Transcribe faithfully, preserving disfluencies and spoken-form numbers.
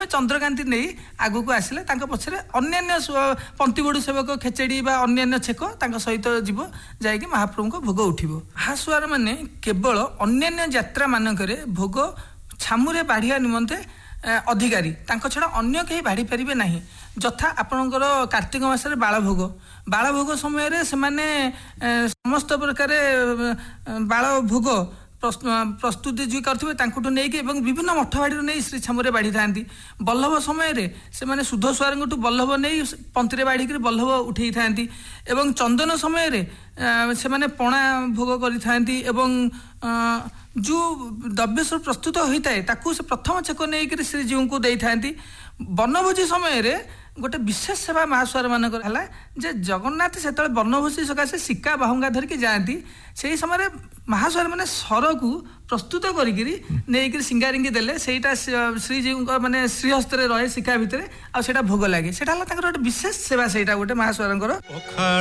ଚନ୍ଦ୍ରକାନ୍ତି ନେଇ ଆଗକୁ ଆସିଲେ ତାଙ୍କ ପଛରେ ଅନ୍ୟାନ୍ୟ ପନ୍ତିବୋଡୁ ସେବକ ଖେଚେଡି ବା ଅନ୍ୟାନ୍ୟ ଛେକ ତାଙ୍କ ସହିତ ଯିବ ଯାଇକି ମହାପ୍ରଭୁଙ୍କ ଭୋଗ ଉଠିବ। ମହାସୁଆର ମାନେ କେବଳ ଅନ୍ୟାନ୍ୟ ଯାତ୍ରା ମାନଙ୍କରେ ଭୋଗ ଛାମୁରେ ବାଢିବା ନିମନ୍ତେ ଅଧିକାରୀ, ତାଙ୍କ ଛଡ଼ା ଅନ୍ୟ କେହି ବାଢି ପାରିବେ ନାହିଁ। ଯଥା ଆପଣଙ୍କର କାର୍ତ୍ତିକ ମାସରେ ବାଳଭୋଗ, ବାଳଭୋଗ ସମୟରେ ସେମାନେ ସମସ୍ତ ପ୍ରକାର ବାଳଭୋଗ ପ୍ରସ୍ତୁତି ଯିଏ କରିଥିବେ ତାଙ୍କଠୁ ନେଇକି ଏବଂ ବିଭିନ୍ନ ମଠବାଡ଼ିରୁ ନେଇ ଶ୍ରୀ ଛାମୁରେ ବାଢ଼ିଥାନ୍ତି। ବଲ୍ଲଭ ସମୟରେ ସେମାନେ ସୁଧ ସୁଆରଙ୍କଠୁ ବଲ୍ଲଭ ନେଇ ପନ୍ତିରେ ବାଢ଼ିକିରି ବଲ୍ଲଭ ଉଠେଇଥାନ୍ତି ଏବଂ ଚନ୍ଦନ ସମୟରେ ସେମାନେ ପଣା ଭୋଗ କରିଥାନ୍ତି ଏବଂ ଯେଉଁ ଦ୍ରବ୍ୟ ସବୁ ପ୍ରସ୍ତୁତ ହୋଇଥାଏ ତାକୁ ସେ ପ୍ରଥମ ଛେକ ନେଇକରି ଶ୍ରୀଜୀଉଙ୍କୁ ଦେଇଥାନ୍ତି। ବନଭୋଜି ସମୟରେ ଗୋଟେ ବିଶେଷ ସେବା ମହାସୁଆର ମାନଙ୍କର ହେଲା ଯେ ଜଗନ୍ନାଥ ସେତେବେଳେ ବନଭୋଜି ସକାଶେ ଶିକା ବାହୁଙ୍ଗା ଧରିକି ଯାଆନ୍ତି, ସେହି ସମୟରେ ମହାସୁଆର ମାନେ ସରକୁ ପ୍ରସ୍ତୁତ କରିକିରି ନେଇକିରି ସିଙ୍ଗାରିଙ୍ଗି ଦେଲେ ସେଇଟା ଶ୍ରୀଜୀଉଙ୍କ ମାନେ ଶ୍ରୀହସ୍ତରେ ରହେ ଶିକା ଭିତରେ ଆଉ ସେଇଟା ଭୋଗ ଲାଗେ। ସେଇଟା ହେଲା ତାଙ୍କର ଗୋଟେ ବିଶେଷ ସେବା, ସେଇଟା ଗୋଟେ ମହାସୁଆରଙ୍କର।